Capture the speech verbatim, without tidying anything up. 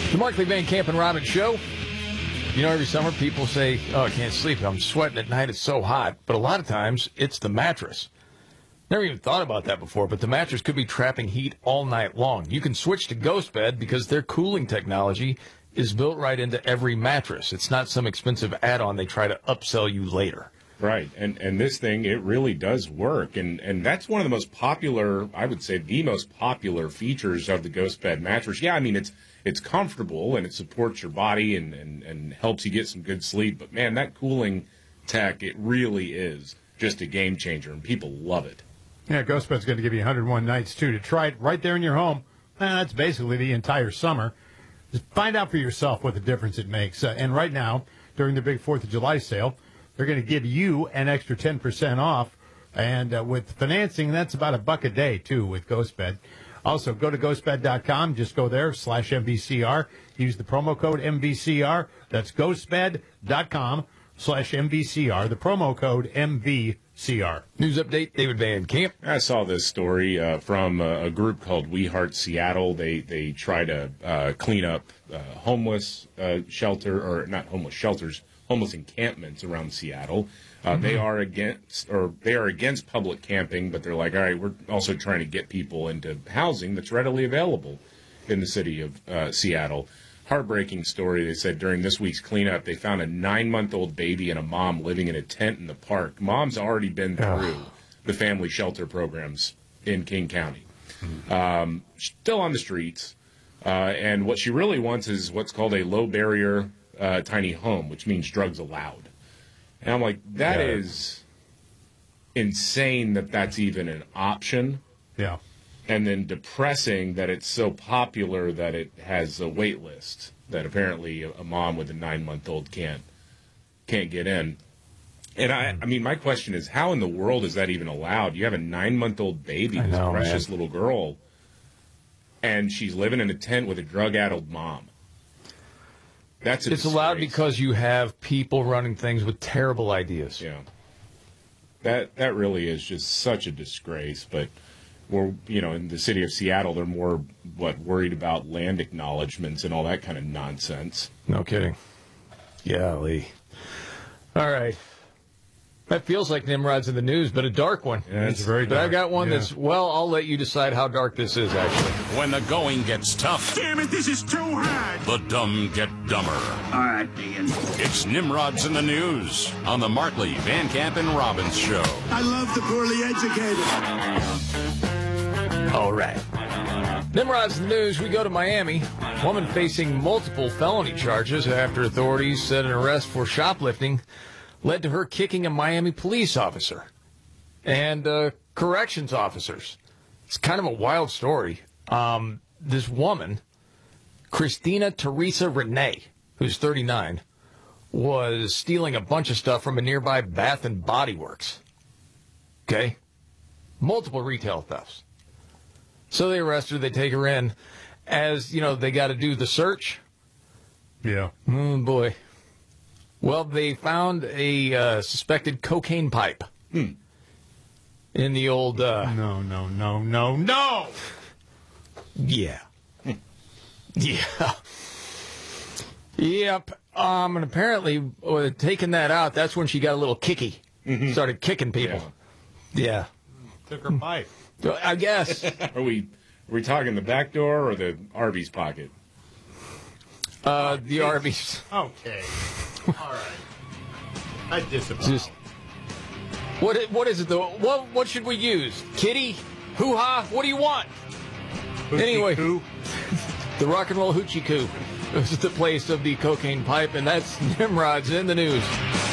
The Markley Van Camp and Robbins Show. You know, every summer people say, oh, I can't sleep. I'm sweating at night. It's so hot. But a lot of times, it's the mattress. Never even thought about that before, but the mattress could be trapping heat all night long. You can switch to Ghost Bed because their cooling technology is built right into every mattress. It's not some expensive add-on they try to upsell you later. Right, and and this thing, it really does work, and and that's one of the most popular, I would say, the most popular features of the Ghost Bed mattress. Yeah, I mean, it's it's comfortable, and it supports your body and, and, and helps you get some good sleep, but man, that cooling tech, it really is just a game changer, and people love it. Yeah, Ghost Bed's going to give you one hundred one nights, too, to try it right there in your home. Eh, that's basically the entire summer. Just find out for yourself what the difference it makes. Uh, and right now, during the big fourth of July sale, they're going to give you an extra ten percent off. And uh, with financing, that's about a buck a day, too, with Ghost Bed. Also, go to ghost bed dot com. Just go there, slash M V C R. Use the promo code M V C R. That's ghost bed dot com, slash M V C R. The promo code M V C R. News update, David Van Camp. I saw this story uh, from a, a group called We Heart Seattle. They they try to uh, clean up uh, homeless uh, shelter, or not homeless shelters, homeless encampments around Seattle. Uh, mm-hmm. They are against, or they are against public camping, but they're like, all right, we're also trying to get people into housing that's readily available in the city of uh, Seattle. Heartbreaking story. They said during this week's cleanup, they found a nine-month-old baby and a mom living in a tent in the park. Mom's already been through the family shelter programs in King County. Mm-hmm. Um, still on the streets. Uh, and what she really wants is what's called a low-barrier uh, tiny home, which means drugs allowed. And I'm like, that yeah. is insane that that's even an option. Yeah. And then depressing that it's so popular that it has a wait list, that apparently a mom with a nine-month-old can't can't get in. And, I, I mean, my question is, how in the world is that even allowed? You have a nine-month-old baby, this know, precious man. little girl, and she's living in a tent with a drug-addled mom. That's a It's disgrace. allowed because you have people running things with terrible ideas. Yeah. That, that really is just such a disgrace, but... We're, you know, in the city of Seattle, they're more, what, worried about land acknowledgments and all that kind of nonsense. No kidding. Yeah, Lee. All right. That feels like Nimrod's in the news, but a dark one. Yeah, it's very dark. But I've got one yeah. that's, well, I'll let you decide how dark this is, actually. When the going gets tough. Damn it, this is too hard. The dumb get dumber. All right, Dean. It's Nimrod's in the news on the Markley, Van Camp, and Robbins Show. I love the poorly educated. All right. Nimrod's in the news. We go to Miami. Woman facing multiple felony charges after authorities said an arrest for shoplifting led to her kicking a Miami police officer and uh, corrections officers. It's kind of a wild story. Um, this woman, Christina Teresa Renee, who's thirty-nine, was stealing a bunch of stuff from a nearby Bath and Body Works. Okay? Multiple retail thefts. So they arrest her. They take her in. As, you know, they got to do the search. Yeah. Oh, boy. Well, they found a uh, suspected cocaine pipe hmm. in the old... Uh, no, no, no, no, no! Yeah. yeah. Yep. Um, and apparently, uh, taking that out, that's when she got a little kicky. Mm-hmm. Started kicking people. Yeah. yeah. Took her pipe. I guess. Are we are we talking the back door or the Arby's pocket? Uh, the Arby's. Okay. All right. I disavow. Just what? i- What is it though? What What should we use? Kitty? Hoo ha? What do you want? Hoochie anyway. coo. The rock and roll hoochie coo. This is the place of the cocaine pipe, and that's Nimrod's in the news.